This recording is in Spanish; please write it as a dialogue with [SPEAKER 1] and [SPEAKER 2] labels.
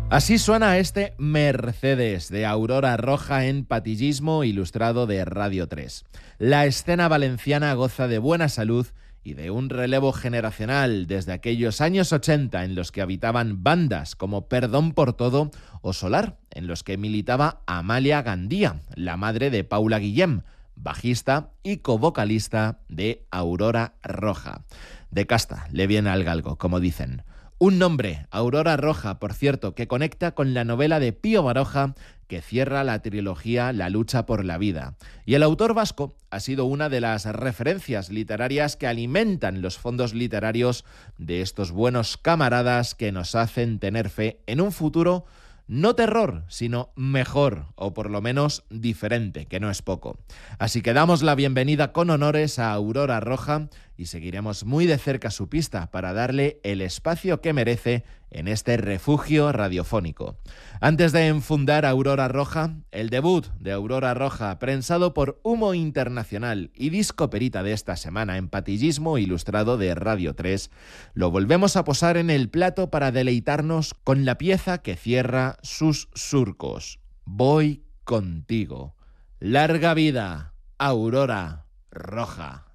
[SPEAKER 1] Así suena este Mercedes de Aurora Roja en Patillismo ilustrado de Radio 3. La escena valenciana goza de buena salud y de un relevo generacional desde aquellos años 80 en los que habitaban bandas como Perdón por Todo o Solar, en los que militaba Amalia Gandía, la madre de Paula Guillem, bajista y covocalista de Aurora Roja. De casta le viene al galgo, como dicen. Un nombre, Aurora Roja, por cierto, que conecta con la novela de Pío Baroja que cierra la trilogía La lucha por la vida. Y el autor vasco ha sido una de las referencias literarias que alimentan los fondos literarios de estos buenos camaradas que nos hacen tener fe en un futuro no terror, sino mejor, o por lo menos diferente, que no es poco. Así que damos la bienvenida con honores a Aurora Roja y seguiremos muy de cerca su pista para darle el espacio que merece en este refugio radiofónico. Antes de enfundar Aurora Roja, el debut de Aurora Roja, prensado por Humo Internacional y disco perita de esta semana en Patillismo ilustrado de Radio 3, lo volvemos a posar en el plato para deleitarnos con la pieza que cierra sus surcos. Voy contigo. Larga vida, Aurora Roja.